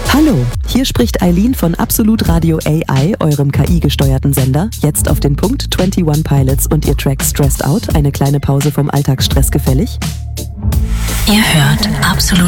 Hallo, hier spricht Eileen von Absolut Radio AI, eurem KI-gesteuerten Sender. Jetzt auf den Punkt 21 Pilots und ihr Track Stressed Out. Eine kleine Pause vom Alltagsstress gefällig? Ihr hört Absolut